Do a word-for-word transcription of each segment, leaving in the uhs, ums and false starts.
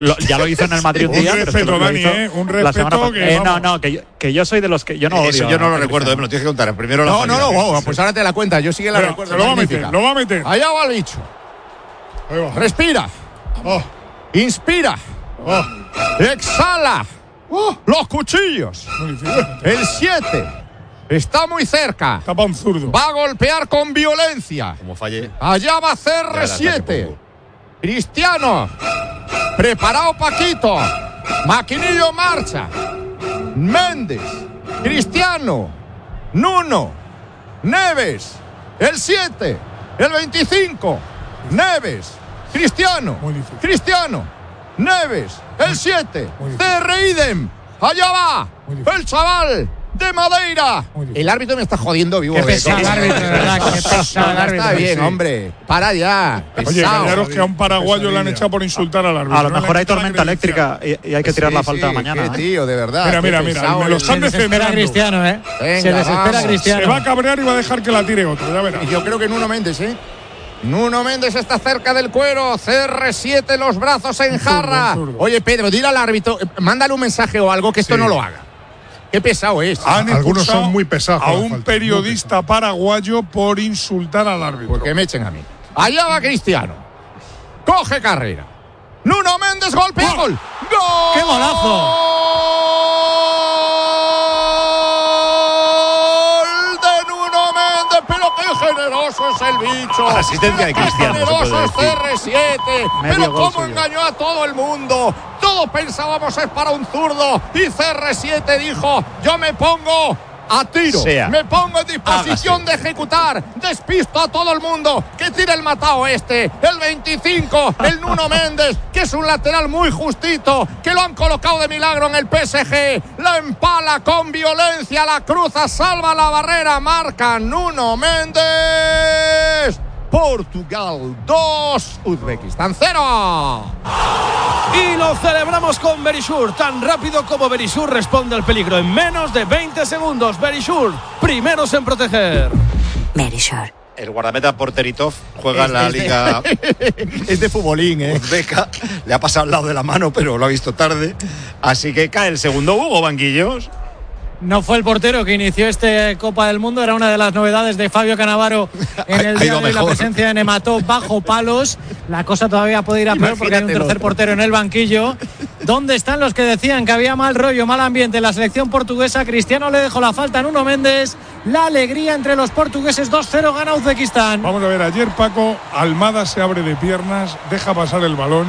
Lo, ya lo hizo en el Madrid un día. Un respeto, Dani, ¿eh? Un respeto que. Eh, no, no, que yo, que yo soy de los que. Yo no odio. Eso yo no lo recuerdo, eh, me lo tienes que contar. Primero la No, no, no, wow, sí. pues ahora te la cuenta. Yo sí que la Pero, recuerdo. se lo va a magnífica. meter, lo va a meter. Allá va el bicho. Ahí va. Respira. Oh, Inspira. oh, Exhala. oh. Los cuchillos. Muy difícil. El siete. Está muy cerca. Está para un zurdo. Va a golpear con violencia. Como falle. Allá va C R Ya verás la que siete. pongo. Cristiano. Preparado Paquito. Maquinillo marcha. Méndez. Cristiano. Nuno. Neves. El siete. El veinticinco. Neves. Cristiano. Muy difícil. Cristiano. Neves. El siete. Muy C R idem. Allá va. Muy difícil. El chaval de Madeira. Muy difícil. El árbitro me está jodiendo vivo. Qué eh. pesado el árbitro, de verdad. Qué pesado el Ya árbitro. está bien, sí. hombre. Para ya. Oye, Pesado. callaros que a un paraguayo le han Pesadilla. echado por insultar al árbitro. A lo No le mejor han hay quitado la tormenta credencial. eléctrica y, y hay que tirar Sí, la falta sí, mañana. qué ¿eh? tío, de verdad. Mira, qué mira, mira, pesado me lo el- están Se desespera descentrando. Cristiano, ¿eh? Venga, Se desespera vamos. Cristiano. Se va a cabrear y va a dejar que la tire otro, ya verás. Y yo creo que Nuno Méndez, ¿eh? Nuno Méndez está cerca del cuero. C R siete, los brazos en Un zurdo, jarra. un zurdo. Oye, Pedro, dile al árbitro, eh, mándale un mensaje o algo que esto Sí. no lo haga. Qué pesado es. Han Algunos expulsado son muy pesados a con la un falta, periodista paraguayo por insultar al árbitro. Porque me echen a mí. Allá va Cristiano. Coge carrera. Nuno Méndez, golpea, gol. ¡Gol! ¡Qué golazo! ¡Gol de Nuno Méndez! ¡Pero qué generoso es el bicho! Asistencia de Pero qué Cristiano, se generoso puede es C R siete! Medio ¡Pero gol cómo suyo. engañó a todo el mundo! Todos pensábamos es para un zurdo. Y C R siete dijo, yo me pongo a tiro. Sea. Me pongo en disposición Hágase. de ejecutar. Despisto a todo el mundo. Que tire el matao este. El veinticinco. El Nuno Méndez. Que es un lateral muy justito. Que lo han colocado de milagro en el P S G. La empala con violencia. La cruza. Salva la barrera. Marca Nuno Méndez. Portugal dos. Uzbekistán cero. Y lo celebramos con Verisur. Tan rápido como Verisur responde al peligro. En menos de veinte segundos. Verisur, primeros en proteger. Verisur. El guardameta Porteritov juega en la Es de- liga Es de futbolín, ¿eh? uzbeca. Le ha pasado al lado de la mano, pero lo ha visto tarde. Así que cae el segundo Hugo Banquillos. No fue el portero que inició este Copa del Mundo, era una de las novedades de Fabio Cannavaro en Ha- el ha día ido de hoy, la mejor. presencia de Nemató bajo palos. La cosa todavía puede ir a peor porque hay un Imagínatelo. tercer portero en el banquillo. ¿Dónde están los que decían que había mal rollo, mal ambiente en la selección portuguesa? Cristiano le dejó la falta a Nuno Méndez. La alegría entre los portugueses, dos cero gana Uzbekistán. Vamos a ver, ayer Paco, Almada se abre de piernas, deja pasar el balón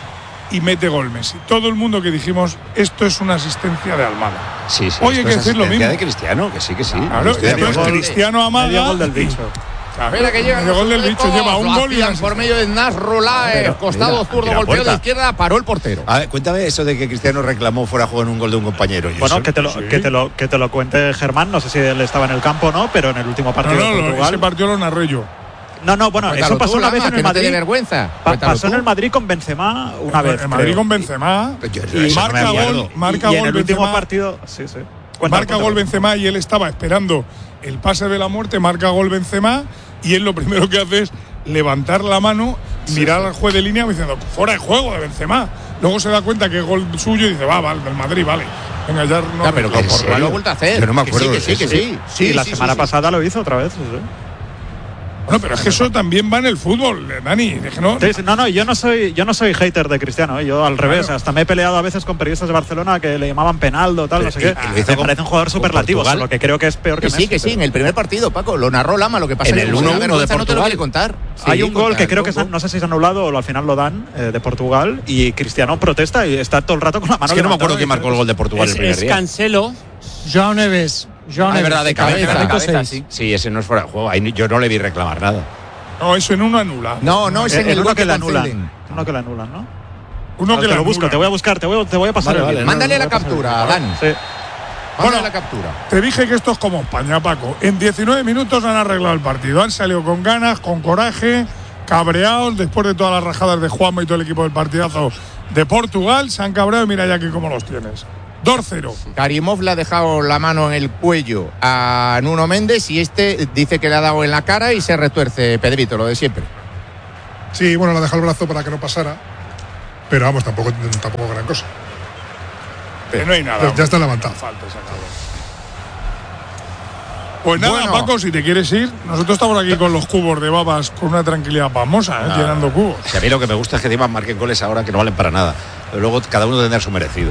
y mete gol Messi. Todo el mundo que dijimos, esto es una asistencia de Almada. Sí, sí. Oye, hay esto que es decir lo asistencia mismo. de Cristiano, que sí, que sí. Claro, Estoy de esto es acuerdo. Cristiano Amada. Medio gol del bicho. Claro, Mira que llega medio gol del bicho, lleva un Lo gol y hacían una por medio de Nasrullah, Pero, costado mira, zurdo, tira golpeo puerta. de izquierda, paró el portero. A ver, cuéntame eso de que Cristiano reclamó fuera de juego en un gol de un compañero. ¿Y Bueno, eso? que te, lo, Sí. que, te lo, que te lo cuente Germán. No sé si él estaba en el campo o no, pero en el último No, partido no, de no, Portugal. ese partido lo narré yo. No, no, bueno, Cuéntalo eso pasó tú, una vez Lama, en que el no te dé Madrid. vergüenza. Pa- Cuéntalo pasó en tú. el Madrid con Benzema una vez. En Madrid creo. con Benzema. Yo- yo Y eso no me marca acuerdo. gol, marca y en gol el último Benzema. partido, sí, sí. Cuenta, marca cuenta, gol cuenta. Benzema y él estaba esperando el pase de la muerte, marca gol Benzema y él lo primero que hace es levantar la mano, mirar al juez de línea diciendo fuera de juego de Benzema. Luego se da cuenta que es gol suyo y dice va, vale, del Madrid, vale. Venga, ya no. Ya, pero que ¿En Portugal serio? lo ha vuelto a hacer. Yo no me Que acuerdo sí, de que sí, que eso. sí. Sí, y la sí, semana sí, sí. pasada lo hizo otra vez. sí, sí. Bueno, pero es que eso también va en el fútbol, eh, Dani. Es que no, Sí, sí, no, no, yo no soy, yo no soy hater de Cristiano, ¿eh? Yo al revés, Claro. hasta me he peleado a veces con periodistas de Barcelona que le llamaban penaldo, tal, no sé Y- qué. y lo hizo Me con- parece un jugador con superlativo, Portugal. lo que creo que es peor que, Que sí, Messi, que sí, pero- en el primer partido, Paco, lo narró Lama, lo que pasa En es el que uno una uno de vergüenza no te lo Portugal. quiere contar. Hay Sí, un gol contra que el creo que Congo. se- no sé si se ha anulado o al final lo dan, eh, de Portugal, y Cristiano protesta y está todo el rato con la mano Es que no me levantada acuerdo quién y- marcó el gol de Portugal el Es, primer es día. Cancelo, Joao Neves. Joao Ah, Neves. es verdad, de cabeza, de Minuto cabeza, seis. sí. Sí, ese no es fuera de juego. Ahí yo no le vi reclamar nada. No, eso en uno anula. No, no, es Eh, en el uno gol que que le anulan. conceden. Uno que le anulan, ¿no? Uno que te la lo busco, anula. te voy a buscar, te voy, a- te voy a pasar Vale, el vale, vídeo. Mándale Te la voy a pasar el captura, vídeo. Dan. Sí. Mándale Bueno, la captura. Te dije que esto es como España, Paco. En diecinueve minutos han arreglado el partido. Han salido con ganas, con coraje, cabreados, después de todas las rajadas de Juanma y todo el equipo del partidazo de Portugal. Se han cabreado y mira ya aquí cómo los tienes. dos cero. Karimov le ha dejado la mano en el cuello a Nuno Méndez y este dice que le ha dado en la cara y se retuerce Pedrito, lo de siempre. Sí, bueno, le ha dejado el brazo para que no pasara. pero vamos, tampoco, tampoco gran cosa. Pero no hay nada. Pues ya está levantado. Falta, se acabó. Pues nada, Bueno. Paco, si te quieres ir, nosotros estamos aquí con los cubos de babas con una tranquilidad pasmosa, ¿eh? Ah. llenando cubos. Si a mí lo que me gusta es que encima marquen goles ahora que no valen para nada. Pero luego cada uno tendrá su merecido.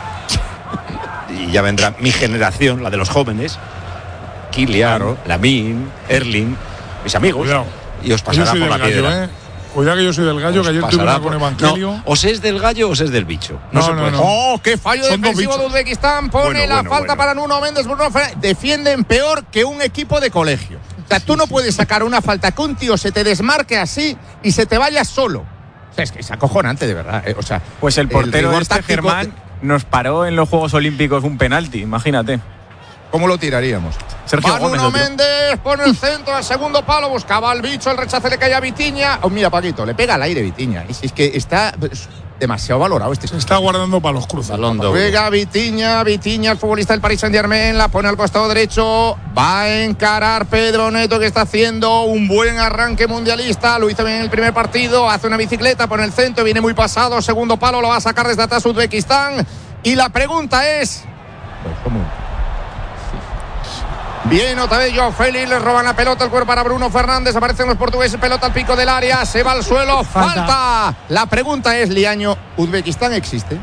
Y ya vendrá mi generación, la de los jóvenes, Kylian, Claro. Lamine, Erling, mis amigos. Cuidado. Y os Yo pasará soy por del la gallo, piedra. ¿eh? Cuidado que yo soy del gallo, Os que ayer tuve pasará una con por- Evangelio. No, o se es del gallo o se es del bicho. No, No, se no, puede. no. ¡Oh, qué fallo Son dos defensivo de bichos. Uzbekistán! Pone Bueno, la bueno, falta bueno. para Nuno Méndez. Bruno Fernández. Defienden peor que un equipo de colegio. O sea, tú no puedes sacar una falta que un tío se te desmarque así y se te vaya solo. O sea, es que es acojonante, de verdad. ¿eh? O sea, Pues el portero rigor este, táctico- Germán, nos paró en los Juegos Olímpicos un penalti, imagínate. ¿Cómo lo tiraríamos? Sergio Va Gómez Nuno lo tiró. Méndez, pone el centro al segundo palo, buscaba al bicho, el rechace le cae a Vitiña. Oh, mira, Paquito, le pega al aire Vitiña. Es, es que está pues, demasiado valorado este. Se está guardando para los cruces. Balón doble. Juega Vitiña, Vitiña, el futbolista del Paris Saint-Germain, la pone al costado derecho, va a encarar Pedro Neto, que está haciendo un buen arranque mundialista, lo hizo bien en el primer partido, hace una bicicleta, pone el centro, viene muy pasado, segundo palo, lo va a sacar desde atrás Uzbekistán, y la pregunta es... Pues, ¿cómo? Bien, otra vez Joao Félix, le roban la pelota, el cuerpo para Bruno Fernández, aparecen los portugueses, pelota al pico del área, se va al suelo, falta. Falta. La pregunta es, Liaño, ¿Uzbekistán existe?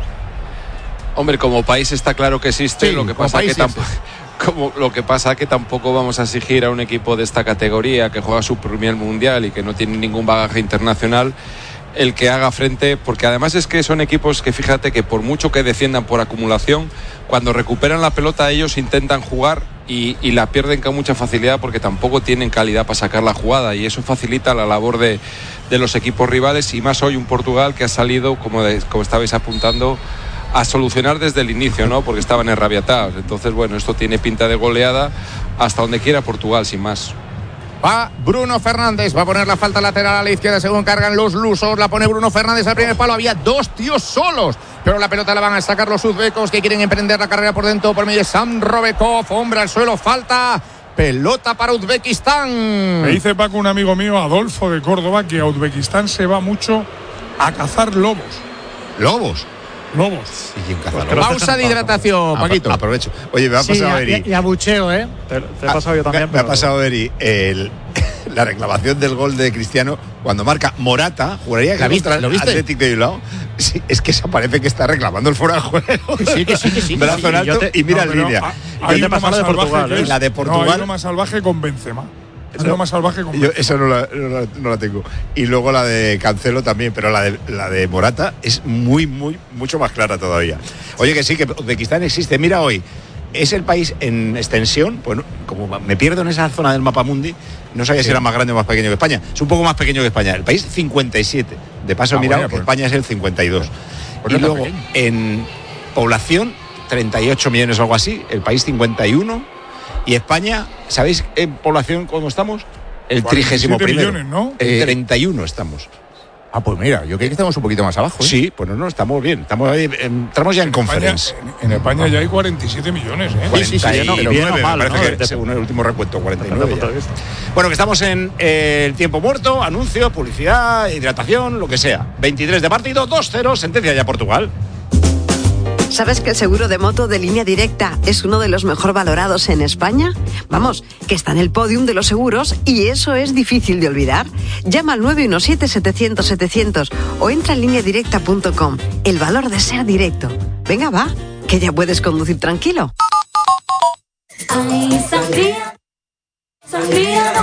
Hombre, como país está claro que existe, Sí, lo que como pasa país que tampoco como lo que pasa que tampoco vamos a exigir a un equipo de esta categoría que juega su primer mundial y que no tiene ningún bagaje internacional el que haga frente, porque además es que son equipos que fíjate que por mucho que defiendan por acumulación, cuando recuperan la pelota ellos intentan jugar y, y la pierden con mucha facilidad porque tampoco tienen calidad para sacar la jugada y eso facilita la labor de, de los equipos rivales y más hoy un Portugal que ha salido, como, de, como estabais apuntando, a solucionar desde el inicio, ¿no? Porque estaban enrabiatados. Entonces, bueno, esto tiene pinta de goleada hasta donde quiera Portugal, sin más. Va Bruno Fernández, va a poner la falta lateral a la izquierda según cargan los lusos, la pone Bruno Fernández al primer palo, había dos tíos solos, pero la pelota la van a sacar los uzbecos que quieren emprender la carrera por dentro por medio de Sam Robekov, hombre al suelo, falta, pelota para Uzbekistán. Me dice Paco, un amigo mío, Adolfo de Córdoba, que a Uzbekistán se va mucho a cazar lobos. Lobos. Lobos. ¿Y quién caza Pues lobos? Pausa de hidratación, Paquito. Apro- Aprovecho. Oye, me ha Sí, pasado y, Eri. y abucheo, ¿eh? Te, te he pasado yo también. Me, me ha pero- pasado Eri el, la reclamación del gol de Cristiano cuando marca Morata, juraría que ¿La viste? contra el ¿Lo viste? Atlético de Bilbao. Sí, es que se parece que está reclamando el fuera de juego. Que sí, que sí, que sí, que Brazo sí. en alto Yo te- y mira No, en pero línea. ha- Yo Hay te he uno pasado más la de salvaje Portugal, que ¿eh? es- La de No, Portugal. hay uno más salvaje con Benzema. Hay uno más salvaje con Yo Benzema. esa no la, no, la, no la tengo. Y luego la de Cancelo también, pero la de, la de Morata es muy, muy, mucho más clara todavía. Oye, que sí, que Uzbekistán existe. Mira hoy, es el país en extensión, pues como me pierdo en esa zona del mapa mundi, no sabía si era más grande o más pequeño que España. Es un poco más pequeño que España. El país cincuenta y siete. De paso, Ah, he mirado bueno, que pues- España es el cincuenta y dos. Pues y no está luego, pequeño. en población, treinta y ocho millones o algo así. El país cincuenta y uno. Y España, ¿sabéis en población cómo estamos? El trigésimo primero. millones, ¿no? El Eh, treinta y uno estamos. Ah, pues mira, yo creo que estamos un poquito más abajo, ¿eh? Sí, pues no, no, estamos bien. Estamos ahí, entramos ya en, España- conference. en, en España ya hay cuarenta y siete millones, ¿eh? Sí, sí, sí, cuarenta y bien o- nueve, bien o me mal, parece ¿no? que De- según el último recuento, cuarenta y Desde el nueve punto de ya. vista. Bueno, que estamos en eh, el tiempo muerto, anuncios, publicidad, hidratación, lo que sea. veintitrés de partido, dos cero, sentencia ya Portugal. ¿Sabes que el seguro de moto de Línea Directa es uno de los mejor valorados en España? Vamos, que está en el podium de los seguros y eso es difícil de olvidar. Llama al nueve uno siete, setecientos, setecientos o entra en línea directa punto com. El valor de ser directo. Venga, va, que ya puedes conducir tranquilo. Ay, sangría, sangría.